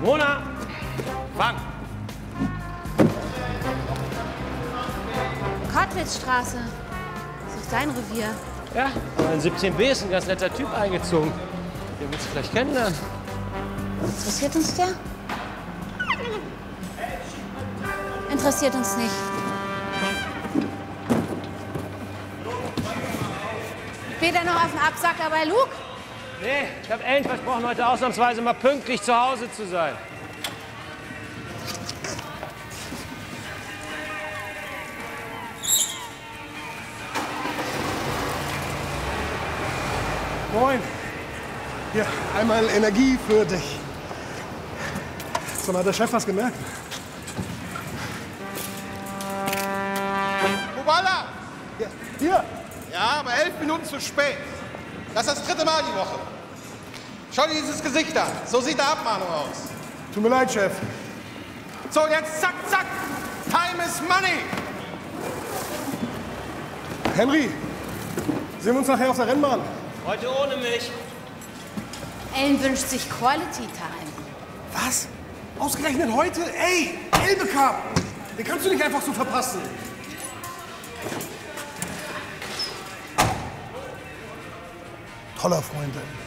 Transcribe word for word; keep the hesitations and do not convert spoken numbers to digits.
Mona, fang! Kottwitzstraße. Das ist doch dein Revier. Ja, in siebzehn b ist ein ganz netter Typ eingezogen. Den willst du vielleicht kennenlernen. Interessiert uns der? Interessiert uns nicht. Peter noch auf dem Absacker bei Luke? Nee, ich habe Ellen versprochen, heute ausnahmsweise mal pünktlich zu Hause zu sein. Moin. Hier, einmal Energie für dich. Sag mal, hat der Chef was gemerkt? Kubala! Ja, hier. Ja, aber elf Minuten zu spät. Das ist das dritte Mal die Woche. Schau dir dieses Gesicht an. So sieht eine Abmahnung aus. Tut mir leid, Chef. So, jetzt zack, zack. Time is money. Henry, sehen wir uns nachher auf der Rennbahn? Heute ohne mich. Ellen wünscht sich Quality Time. Was? Ausgerechnet heute? Ey, Elbe Cup! Den kannst du nicht einfach so verpassen. Toller Freund, ey.